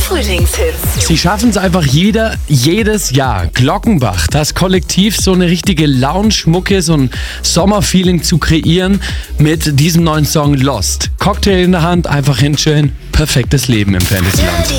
Frühlingshits. Sie schaffen es einfach jedes Jahr. Glockenbach, das Kollektiv, so eine richtige Lounge-Mucke, so ein Sommerfeeling zu kreieren mit diesem neuen Song Lost. Cocktail in der Hand, einfach hinchillen. Perfektes Leben im Fantasyland.